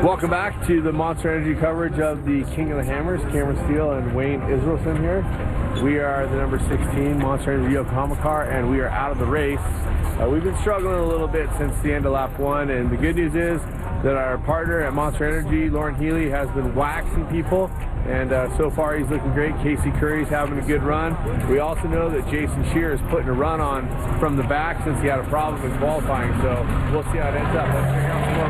Welcome back to the Monster Energy coverage of the King of the Hammers, Cameron Steele and Wayne Israelson here. We are the number 16 Monster Energy Yokohama car, and we are out of the race. We've been struggling a little bit since the end of lap 1, and the good news is that our partner at Monster Energy, Lauren Healy, has been waxing people, and so far he's looking great. Casey Curry's having a good run. We also know that Jason Shear is putting a run on from the back since he had a problem in qualifying, so we'll see how it ends up. Let's check out some more